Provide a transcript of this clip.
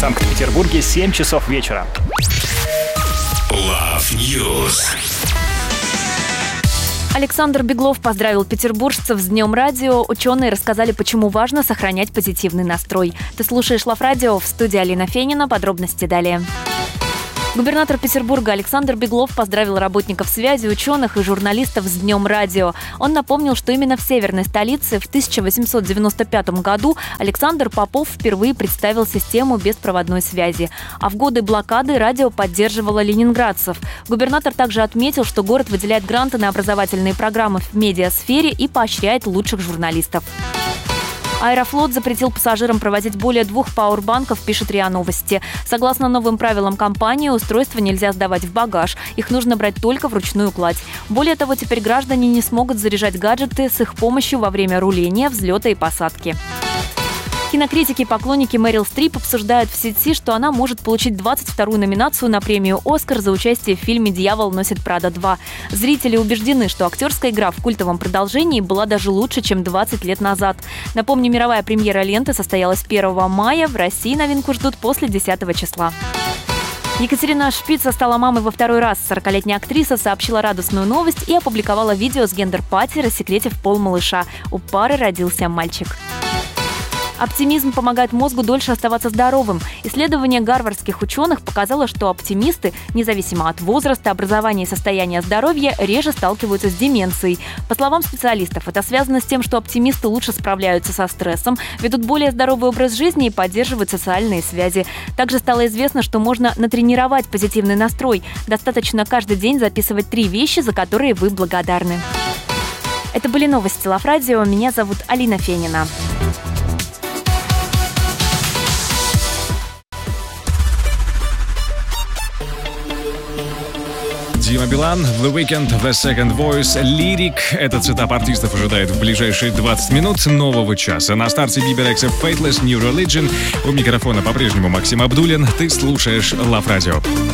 Санкт-Петербурге 7 часов вечера. Love News. Александр Беглов поздравил петербуржцев с Днем радио. Ученые рассказали, почему важно сохранять позитивный настрой. Ты слушаешь Love Radio, в студии Алина Фенина. Подробности далее. Губернатор Петербурга Александр Беглов поздравил работников связи, ученых и журналистов с Днем радио. Он напомнил, что именно в северной столице в 1895 году Александр Попов впервые представил систему беспроводной связи. А в годы блокады радио поддерживало ленинградцев. Губернатор также отметил, что город выделяет гранты на образовательные программы в медиасфере и поощряет лучших журналистов. Аэрофлот запретил пассажирам проводить более 2 пауэрбанков, пишет РИА Новости. Согласно новым правилам компании, устройства нельзя сдавать в багаж. Их нужно брать только вручную кладь. Более того, теперь граждане не смогут заряжать гаджеты с их помощью во время руления, взлета и посадки. Кинокритики и поклонники Мэрил Стрип обсуждают в сети, что она может получить 22-ю номинацию на премию «Оскар» за участие в фильме «Дьявол носит Прада 2». Зрители убеждены, что актерская игра в культовом продолжении была даже лучше, чем 20 лет назад. Напомню, мировая премьера ленты состоялась 1 мая. В России новинку ждут после 10 числа. Екатерина Шпица стала мамой во 2-й раз. 40-летняя актриса сообщила радостную новость и опубликовала видео с гендер-пати, рассекретив пол малыша. У пары родился мальчик. Оптимизм помогает мозгу дольше оставаться здоровым. Исследование гарвардских ученых показало, что оптимисты, независимо от возраста, образования и состояния здоровья, реже сталкиваются с деменцией. По словам специалистов, это связано с тем, что оптимисты лучше справляются со стрессом, ведут более здоровый образ жизни и поддерживают социальные связи. Также стало известно, что можно натренировать позитивный настрой. Достаточно каждый день записывать 3 вещи, за которые вы благодарны. Это были новости Love Radio. Меня зовут Алина Фенина. Дима Билан, The Weeknd, The Second Voice, Lyric. Этот сетап артистов ожидает в ближайшие 20 минут нового часа. На старте Bieber X Faithless, New Religion. У микрофона по-прежнему Максим Абдуллин. Ты слушаешь Love Radio.